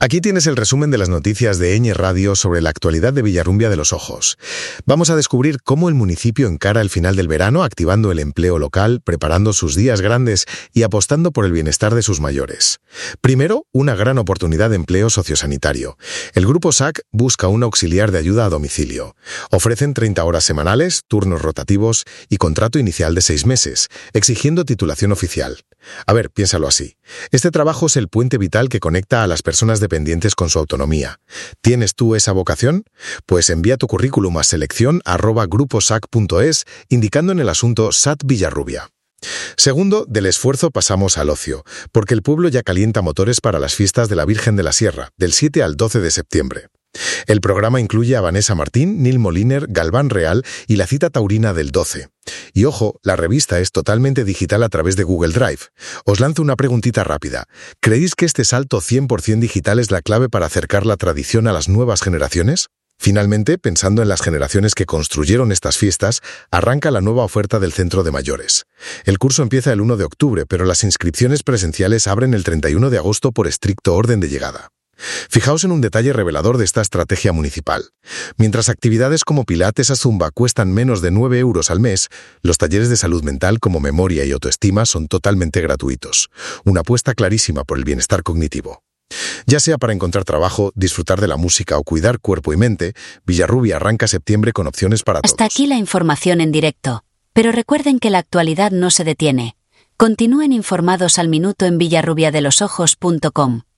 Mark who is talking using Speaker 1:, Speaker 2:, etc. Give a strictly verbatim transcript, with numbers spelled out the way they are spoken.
Speaker 1: Aquí tienes el resumen de las noticias de Eñe Radio sobre la actualidad de Villarrumbia de los Ojos. Vamos a descubrir cómo el municipio encara el final del verano, activando el empleo local, preparando sus días grandes y apostando por el bienestar de sus mayores. Primero, una gran oportunidad de empleo sociosanitario. El Grupo S A C busca un auxiliar de ayuda a domicilio. Ofrecen treinta horas semanales, turnos rotativos y contrato inicial de seis meses, exigiendo titulación oficial. A ver, piénsalo así. Este trabajo es el puente vital que conecta a las personas dependientes con su autonomía. ¿Tienes tú esa vocación? Pues envía tu currículum a selección arroba gruposac punto es indicando en el asunto S A T Villarrubia. Segundo, del esfuerzo pasamos al ocio, porque el pueblo ya calienta motores para las fiestas de la Virgen de la Sierra, del siete al doce de septiembre. El programa incluye a Vanessa Martín, Nil Moliner, Galván Real y la cita taurina del doce. Y ojo, la revista es totalmente digital a través de Google Drive. Os lanzo una preguntita rápida. ¿Creéis que este salto cien por ciento digital es la clave para acercar la tradición a las nuevas generaciones? Finalmente, pensando en las generaciones que construyeron estas fiestas, arranca la nueva oferta del Centro de Mayores. El curso empieza el uno de octubre, pero las inscripciones presenciales abren el treinta y uno de agosto por estricto orden de llegada. Fijaos en un detalle revelador de esta estrategia municipal. Mientras actividades como Pilates o Zumba cuestan menos de nueve euros al mes, los talleres de salud mental como memoria y autoestima son totalmente gratuitos. Una apuesta clarísima por el bienestar cognitivo. Ya sea para encontrar trabajo, disfrutar de la música o cuidar cuerpo y mente, Villarrubia arranca septiembre con opciones para todos.
Speaker 2: Hasta aquí la información en directo. Pero recuerden que la actualidad no se detiene. Continúen informados al minuto en villarrubiadelosojos punto com.